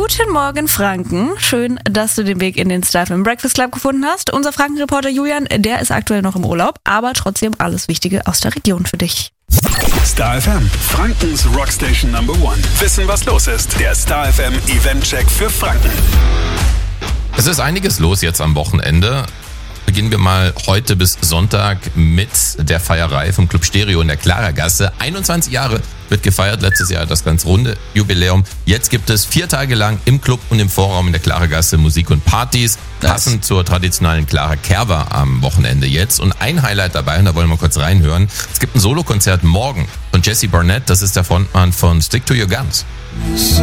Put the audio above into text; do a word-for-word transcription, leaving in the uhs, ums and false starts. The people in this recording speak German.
Guten Morgen, Franken. Schön, dass du den Weg in den Star F M Breakfast Club gefunden hast. Unser Franken-Reporter Julian, der ist aktuell noch im Urlaub, aber trotzdem alles Wichtige aus der Region für dich. Star F M, Frankens Rockstation Number One. Wissen, was los ist. Der Star F M Event-Check für Franken. Es ist einiges los jetzt am Wochenende. Beginnen wir mal heute bis Sonntag mit der Feierei vom Club Stereo in der Klaragasse. einundzwanzig Jahre wird gefeiert, letztes Jahr das ganz runde Jubiläum. Jetzt gibt es vier Tage lang im Club und im Vorraum in der Klaragasse Musik und Partys. Passend zur traditionellen Clara Kerwa am Wochenende jetzt. Und ein Highlight dabei, und da wollen wir kurz reinhören. Es gibt ein Solokonzert morgen von Jesse Barnett, das ist der Frontmann von Stick to Your Guns.